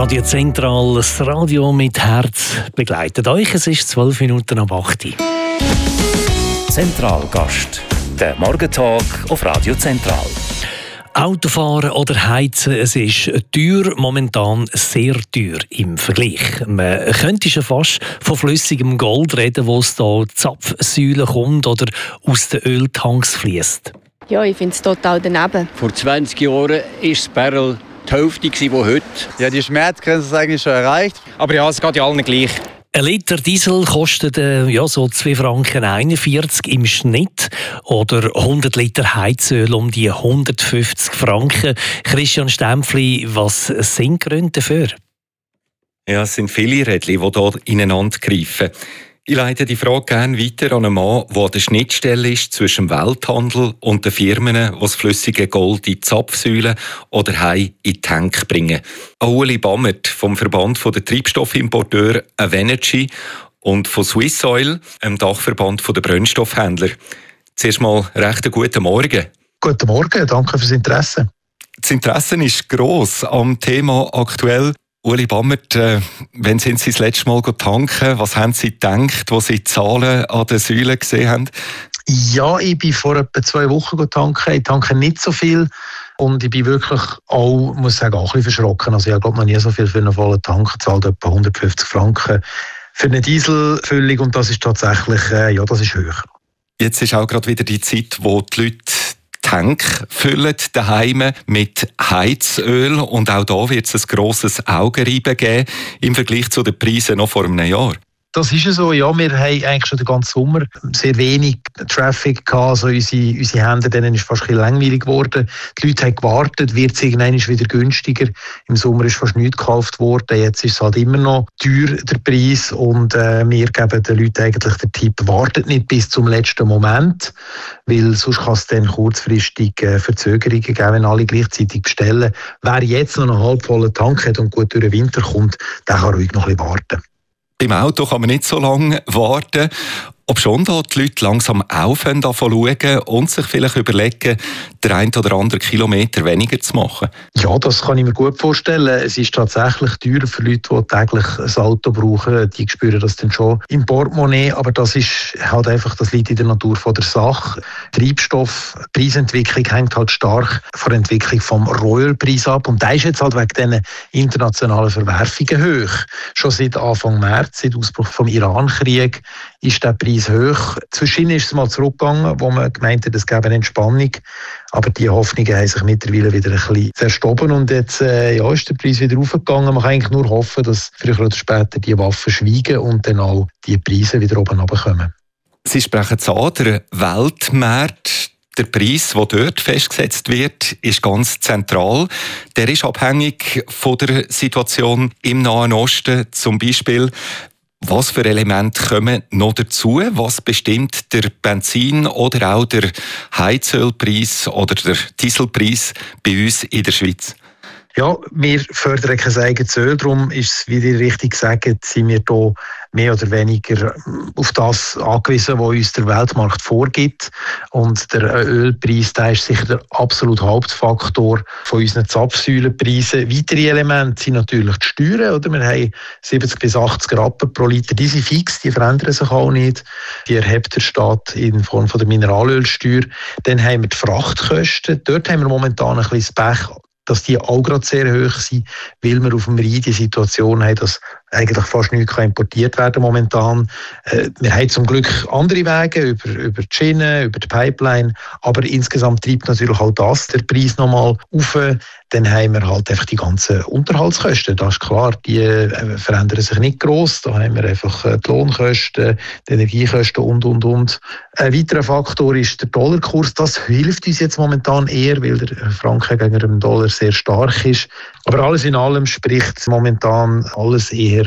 Radio Zentral, das Radio mit Herz begleitet euch. Es ist 12 Minuten ab 8 Uhr. Zentralgast, der Morgentalk auf Radio Zentral. Autofahren oder heizen, es ist teuer, momentan sehr teuer im Vergleich. Man könnte schon fast von flüssigem Gold reden, wo es da Zapfsäulen kommt oder aus den Öltanks fließt. Ja, ich finde es total daneben. Vor 20 Jahren war das Barrel die Hälfte von heute. Ja, die Schmerzgrenze ist eigentlich schon erreicht. Aber ja, es geht ja allen gleich. Ein Liter Diesel kostet so 2,41 Franken im Schnitt oder 100 Liter Heizöl um die 150 Franken. Christian Stempfli, was sind die Gründe dafür? Ja, es sind viele Rädchen, die hier ineinander greifen. Ich leite die Frage gerne weiter an einen Mann, der an der Schnittstelle ist zwischen dem Welthandel und den Firmen, die das flüssige Gold in die Zapfsäulen oder heim in die Tank bringen. Ueli Bammert vom Verband der Treibstoffimporteure Avenergy und von Swiss Oil, dem Dachverband der Brennstoffhändler. Zuerst mal recht guten Morgen. Guten Morgen, danke fürs Interesse. Das Interesse ist gross am Thema aktuell. Ueli Bammert, wann sind Sie das letzte Mal tanken? Was haben Sie gedacht, als Sie die Zahlen an den Säulen gesehen haben? Ja, ich bin vor etwa 2 Wochen tanken. Ich tanke nicht so viel. Und ich bin wirklich auch, muss sagen, auch ein bisschen verschrocken. Also ich habe noch nie so viel für einen vollen Tank gezahlt, etwa 150 Franken für eine Dieselfüllung. Und das ist tatsächlich, das ist hoch. Jetzt ist auch gerade wieder die Zeit, wo die Leute Tank füllen daheim mit Heizöl und auch da wird es ein grosses Augenreiben geben im Vergleich zu den Preisen noch vor einem Jahr. Das ist ja so, ja, wir haben eigentlich schon den ganzen Sommer sehr wenig Traffic gehabt, also unsere Hände, denen ist fast ein bisschen langweilig geworden. Die Leute haben gewartet, wird es irgendwann wieder günstiger. Im Sommer ist fast nichts gekauft worden, jetzt ist es halt immer noch teuer, der Preis, und wir geben den Leuten eigentlich den Tipp, wartet nicht bis zum letzten Moment, weil sonst kann es dann kurzfristig Verzögerungen geben, wenn alle gleichzeitig bestellen. Wer jetzt noch einen halbvollen Tank hat und gut durch den Winter kommt, der kann ruhig noch ein bisschen warten. Beim Auto kann man nicht so lange warten. Ob schon da die Leute langsam aufhören, schauen und sich vielleicht überlegen, den einen oder anderen Kilometer weniger zu machen? Ja, das kann ich mir gut vorstellen. Es ist tatsächlich teurer für Leute, die täglich ein Auto brauchen. Die spüren das dann schon im Portemonnaie. Aber das ist halt einfach, das liegt in der Natur von der Sache. Treibstoffpreisentwicklung hängt halt stark von der Entwicklung vom Rohölpreis ab. Und der ist jetzt halt wegen diesen internationalen Verwerfungen hoch. Schon seit Anfang März, seit Ausbruch vom Iran-Krieg, ist der Preis hoch. Zwischendurch ist es mal zurückgegangen, wo man gemeint hat, es gäbe eine Entspannung. Aber die Hoffnungen haben sich mittlerweile wieder ein bisschen zerstoben. Und jetzt ist der Preis wieder raufgegangen. Man kann eigentlich nur hoffen, dass früher oder später die Waffen schweigen und dann auch die Preise wieder oben runterkommen. Sie sprechen es an, der Weltmarkt. Der Preis, der dort festgesetzt wird, ist ganz zentral. Der ist abhängig von der Situation im Nahen Osten. Zum Beispiel, was für Elemente kommen noch dazu? Was bestimmt der Benzin- oder auch der Heizölpreis oder der Dieselpreis bei uns in der Schweiz? Ja, wir fördern kein eigenes Öl, darum ist es, wie ihr richtig sagt, sind wir hier mehr oder weniger auf das angewiesen, was uns der Weltmarkt vorgibt. Und der Ölpreis, der ist sicher der absolute Hauptfaktor von unseren Zapfsäulenpreisen. Weitere Elemente sind natürlich die Steuern. Oder? Wir haben 70 bis 80 Rappen pro Liter, die sind fix, die verändern sich auch nicht. Die erhebt der Staat in Form von der Mineralölsteuer. Dann haben wir die Frachtkosten. Dort haben wir momentan ein bisschen das Pech, dass die auch gerade sehr hoch sind, weil wir auf dem Rhein die Situation haben, dass eigentlich fast nichts importiert werden momentan. Wir haben zum Glück andere Wege über die Schiene, über die Pipeline, aber insgesamt treibt natürlich auch das der Preis nochmal auf. Dann haben wir halt einfach die ganzen Unterhaltskosten. Das ist klar, die verändern sich nicht gross. Da haben wir einfach die Lohnkosten, die Energiekosten und. Ein weiterer Faktor ist der Dollarkurs. Das hilft uns jetzt momentan eher, weil der Franken gegenüber dem Dollar sehr stark ist. Aber alles in allem spricht momentan alles eher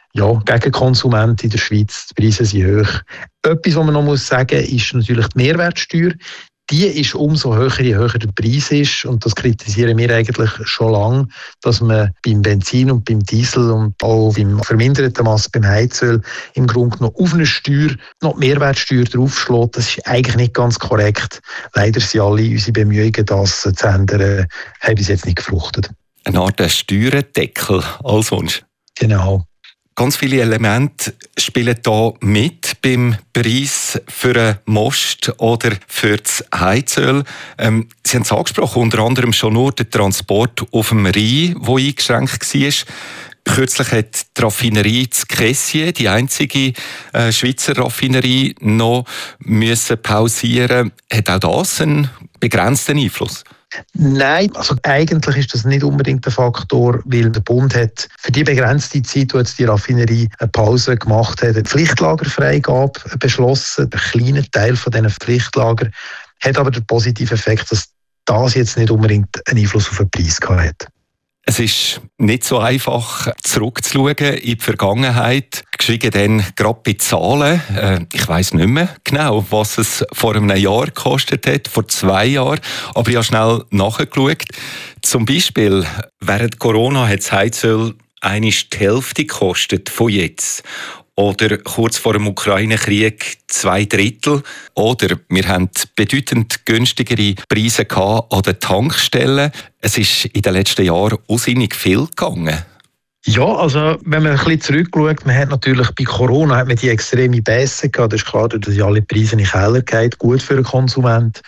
gegen Konsumenten in der Schweiz. Die Preise sind hoch. Etwas, was man noch sagen muss, ist natürlich die Mehrwertsteuer. Die ist umso höher, je höher der Preis ist. Und das kritisieren wir eigentlich schon lange, dass man beim Benzin und beim Diesel und auch beim verminderten Mass beim Heizöl im Grunde noch auf eine Steuer, noch die Mehrwertsteuer draufschlägt. Das ist eigentlich nicht ganz korrekt. Leider sind alle unsere Bemühungen, das zu ändern, haben bis jetzt nicht gefruchtet. eine Art Steuerdeckel als Wunsch. Genau. Ganz viele Elemente spielen hier mit beim Preis für einen Most oder für das Heizöl. Sie haben es angesprochen, unter anderem schon nur der Transport auf dem Rhein, der eingeschränkt war. Kürzlich hat die Raffinerie zu Kessier, die einzige Schweizer Raffinerie, noch müssen pausieren. Hat auch das einen begrenzten Einfluss? Nein, also eigentlich ist das nicht unbedingt der Faktor, weil der Bund hat für die begrenzte Zeit, wo jetzt die Raffinerie eine Pause gemacht hat, eine Pflichtlagerfreigabe beschlossen. Ein kleiner Teil von diesen Pflichtlager hat aber den positiven Effekt, dass das jetzt nicht unbedingt einen Einfluss auf den Preis gehabt hat. Es ist nicht so einfach, zurückzuschauen in die Vergangenheit. Geschwiegen dann gerade bei Zahlen. Ich weiss nicht mehr genau, was es vor einem Jahr gekostet hat, vor 2 Jahren. Aber ich habe schnell nachgeschaut. Zum Beispiel, während Corona hat das Heizöl einmal die Hälfte gekostet von jetzt. Oder kurz vor dem Ukraine-Krieg 2/3. Oder wir haben bedeutend günstigere Preise an den Tankstellen. Es ist in den letzten Jahren unsinnig viel gegangen. Ja, also wenn man ein bisschen zurückschaut, man hat natürlich bei Corona hat man die extreme Bässe gehabt. Das ist klar, dass ja alle Preise in den Keller gehen. Gut für den Konsument.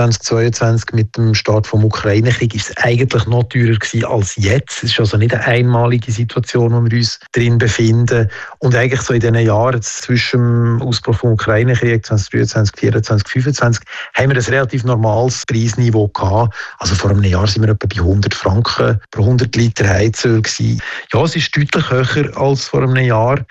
2022 mit dem Start vom Ukraine-Krieg ist es eigentlich noch teurer gewesen als jetzt. Es ist also nicht eine einmalige Situation, in der wir uns drin befinden. Und eigentlich so in diesen Jahren zwischen dem Ausbruch vom Ukraine-Krieg 2023, 2024, 2025 haben wir ein relativ normales Preisniveau gehabt. Also vor einem Jahr sind wir etwa bei 100 Franken pro 100 Liter Heizöl gewesen. Ja, es ist deutlich höher als vor einem Jahr.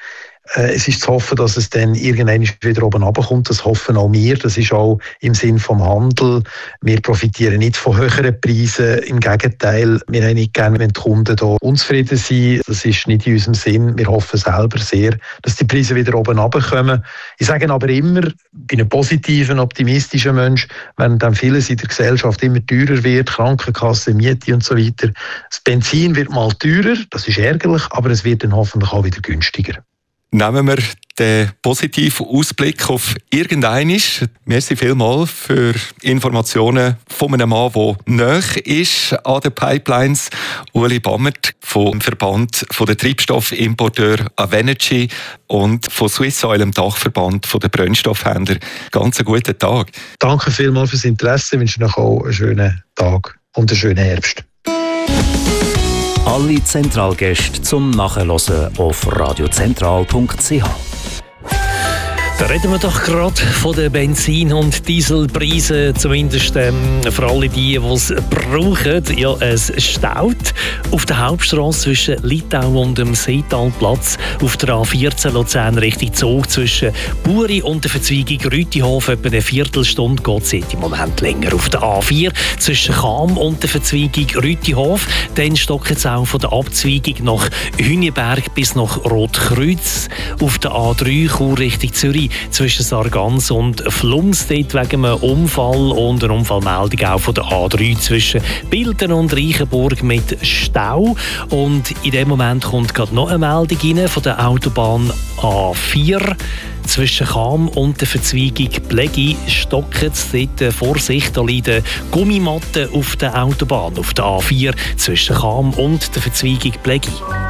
Es ist zu hoffen, dass es dann irgendwann wieder oben runterkommt. Das hoffen auch wir. Das ist auch im Sinn vom Handel. Wir profitieren nicht von höheren Preisen. Im Gegenteil, wir haben nicht gerne, wenn die Kunden hier unzufrieden sind. Das ist nicht in unserem Sinn. Wir hoffen selber sehr, dass die Preise wieder oben runterkommen. Ich sage aber immer, ich bin ein positiver, optimistischer Mensch, wenn dann vieles in der Gesellschaft immer teurer wird, Krankenkasse, Miete und so weiter. Das Benzin wird mal teurer, das ist ärgerlich, aber es wird dann hoffentlich auch wieder günstiger. Nehmen wir den positiven Ausblick auf irgendeines. Merci vielmals für Informationen von einem Mann, der nahe ist an den Pipelines. Uli Bammert vom Verband der Treibstoffimporteur Avenergy und von Swiss Oil, dem Dachverband der Brennstoffhändler. Ganz einen guten Tag. Danke vielmals fürs Interesse. Ich wünsche euch auch einen schönen Tag und einen schönen Herbst. Alle Zentralgäste zum Nachhören auf radiozentral.ch. Da reden wir doch gerade von den Benzin- und Dieselpreisen, zumindest für alle die es brauchen. Ja, es staut auf der Hauptstrasse zwischen Litau und dem Seetalplatz, auf der A14 Luzern Richtung Zug zwischen Buri und der Verzweigung Rütihof. Etwa eine Viertelstunde geht es im Moment länger. Auf der A4 zwischen Cham und der Verzweigung Rütihof. Dann stockt es auch von der Abzweigung nach Hüniberg bis nach Rotkreuz. Auf der A3 Chur Richtung Zürich zwischen Sargans und Flums, dort wegen einem Unfall und eine Unfallmeldung auch von der A3 zwischen Bilden und Reichenburg mit Stau. Und in dem Moment kommt gerade noch eine Meldung rein von der Autobahn A4. Zwischen Cham und der Verzweigung Plegi stockt es. Dort Vorsicht, da liegen Gummimatten auf der Autobahn, auf der A4 zwischen Cham und der Verzweigung Plegi.